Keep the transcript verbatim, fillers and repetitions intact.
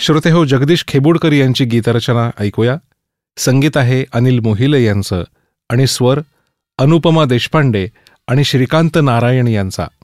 श्रोतेहो, जगदीश खेबुडकर यांची गीतरचना ऐकूया. संगीत आहे अनिल मोहिले यांचं आणि स्वर अनुपमा देशपांडे आणि श्रीकांत नारायण यांचा.